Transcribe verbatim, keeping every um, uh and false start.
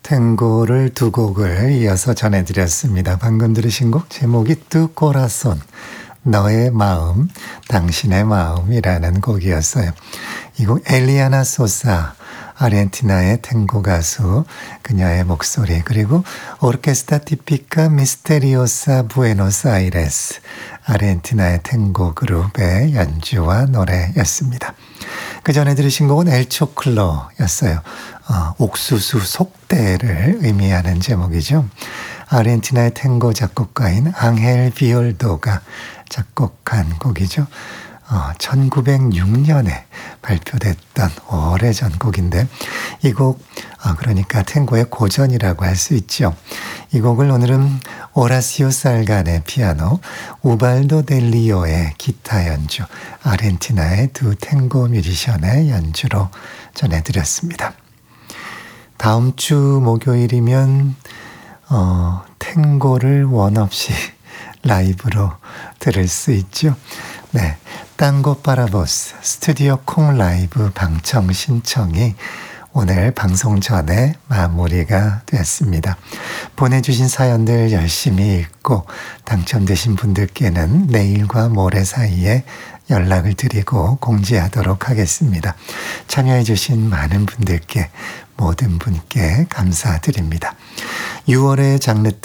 탱고를 두 곡을 이어서 전해드렸습니다. 방금 들으신 곡 제목이 Tu Corazón, 너의 마음, 당신의 마음이라는 곡이었어요. 이 곡 엘리아나 소사, 아르헨티나의 탱고 가수, 그녀의 목소리, 그리고 오르케스타 티피카 미스테리오사 부에노스아이레스, 아르헨티나의 탱고 그룹의 연주와 노래였습니다. 그 전에 들으신 곡은 엘초클로였어요. 어, 옥수수 속대를 의미하는 제목이죠. 아르헨티나의 탱고 작곡가인 앙헬 비올도가 작곡한 곡이죠. 어, 천구백육 년에 발표됐던 오래전 곡인데 이 곡 어, 그러니까 탱고의 고전이라고 할 수 있죠. 이 곡을 오늘은 오라시오 살간의 피아노, 우발도 델리오의 기타 연주, 아르헨티나의 두 탱고 뮤지션의 연주로 전해드렸습니다. 다음 주 목요일이면 어, 탱고를 원 없이 라이브로 들을 수 있죠. 네, 땅고 파라보스 스튜디오 콩 라이브 방청 신청이 오늘 방송 전에 마무리가 됐습니다. 보내주신 사연들 열심히 읽고 당첨되신 분들께는 내일과 모레 사이에 연락을 드리고 공지하도록 하겠습니다. 참여해주신 많은 분들께, 모든 분께 감사드립니다. 유월의 장르